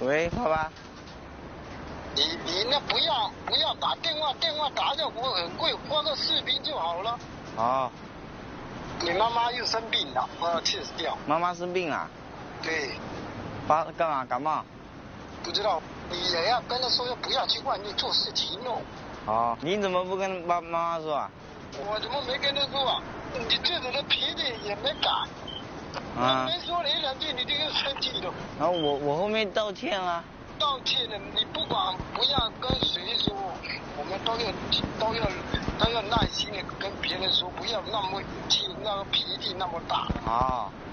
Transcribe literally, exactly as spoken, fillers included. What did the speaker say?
喂，爸爸。 你你那不要不要打电话，电话打着我很贵，发个视频就好了。 哦。 你妈妈又生病了，我要气死掉。 妈妈生病了？ 对。 发干嘛？感冒？ 不知道，你也要跟她说，要不要去外面做事情哦。 哦，你怎么不跟妈妈妈说啊？ 我怎么没跟她说啊？你这种的脾气也没改。 啊。 我没说你两句，你就又生气了。 然后我我后面道歉了。 道歉了，你不管不要跟谁说，我们都要都要都要耐心的跟别人说，不要那么气，那个脾气那么大。 好。